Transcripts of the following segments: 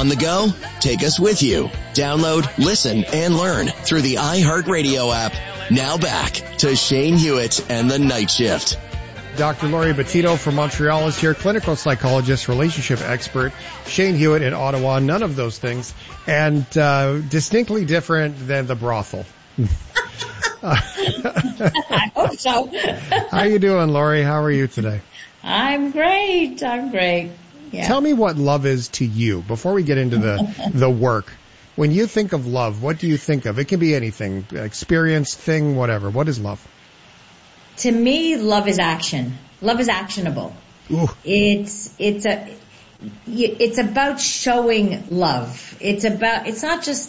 On the go? Take us with you. Download, listen, and learn through the iHeartRadio app. Now back to Shane Hewitt and the Night Shift. Dr. Laurie Betito from Montreal is here, clinical psychologist, relationship expert. Shane Hewitt in Ottawa, none of those things. And distinctly different than the brothel. I hope so. How you doing, Laurie? How are you today? I'm great. Yeah. Tell me what love is to you before we get into the work. When you think of love, what do you think of? It can be anything, experience, thing, whatever. What is love? To me, love is action. Love is actionable. Ooh. It's about showing love. It's not just,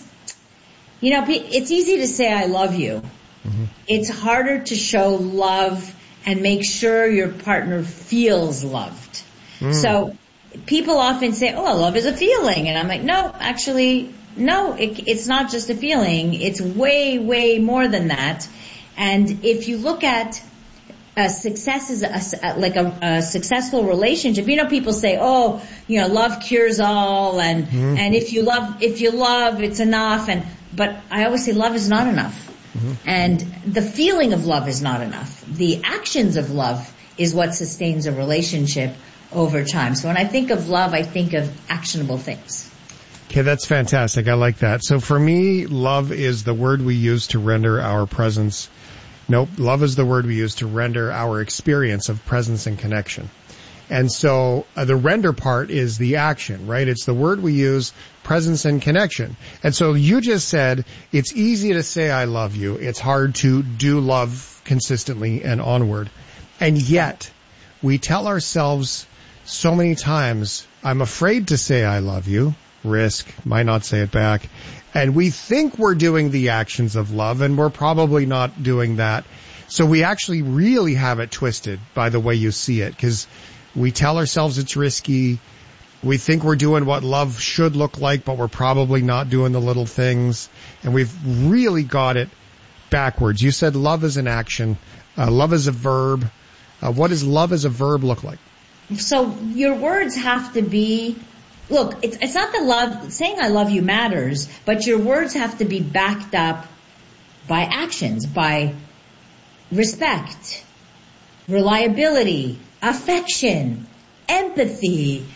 it's easy to say I love you. Mm-hmm. It's harder to show love and make sure your partner feels loved. So people often say, oh, love is a feeling. And I'm like, no, actually, no, it's not just a feeling. It's way, way more than that. And if you look at success is a successful relationship. People say, love cures all, and if you love, it's enough. But I always say love is not enough. Mm-hmm. And the feeling of love is not enough. The actions of love is what sustains a relationship over time. So when I think of love, I think of actionable things. Okay, that's fantastic. I like that. So for me, love is the word we use to render our presence. Nope, love is the word we use to render our experience of presence and connection. And so the render part is the action, right? It's the word we use, presence and connection. And so you just said it's easy to say I love you. It's hard to do love consistently and onward. And yet we tell ourselves so many times, I'm afraid to say I love you. Risk, might not say it back. And we think we're doing the actions of love, and we're probably not doing that. So we actually really have it twisted by the way you see it, because we tell ourselves it's risky. We think we're doing what love should look like, but we're probably not doing the little things. And we've really got it backwards. You said love is an action. Love is a verb. What does love as a verb look like? So your words have to be, look, it's not that saying I love you matters, but your words have to be backed up by actions, by respect, reliability, affection, empathy,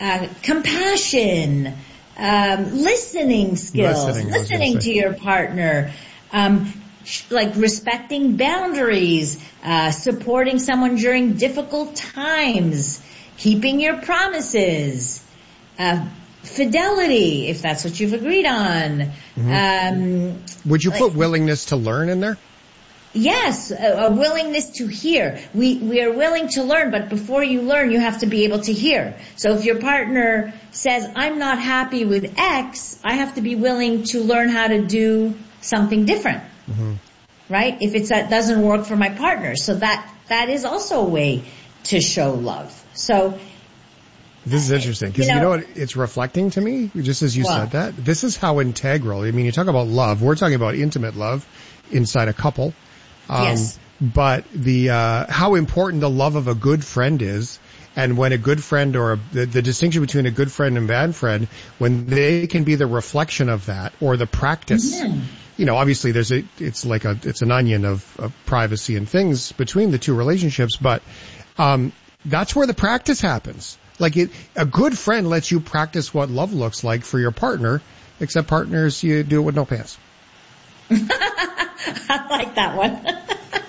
compassion, listening skills, listening to your partner, like respecting boundaries, supporting someone during difficult times, keeping your promises, fidelity, if that's what you've agreed on. Mm-hmm. Would you put willingness to learn in there? Yes, a willingness to hear. We are willing to learn, but before you learn, you have to be able to hear. So if your partner says, I'm not happy with X, I have to be willing to learn how to do something different. Mm-hmm. Right? If that doesn't work for my partner. So that is also a way to show love. So this is interesting, because you know what it's reflecting to me, just as you said that? This is how integral, you talk about love, we're talking about intimate love inside a couple. Yes. But how important the love of a good friend is, and when a good friend or the distinction between a good friend and bad friend, when they can be the reflection of that or the practice. Mm-hmm. Obviously it's an onion of privacy and things between the two relationships, but that's where the practice happens. A good friend lets you practice what love looks like for your partner, except partners, you do it with no pants. I like that one.